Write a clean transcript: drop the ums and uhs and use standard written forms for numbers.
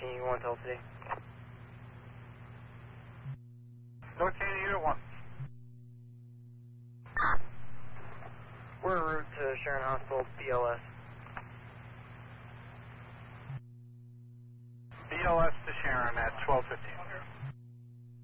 1215, you want LC? North Canada Unit 1. We're en route to Sharon Hospital, BLS. BLS to Sharon at 1215.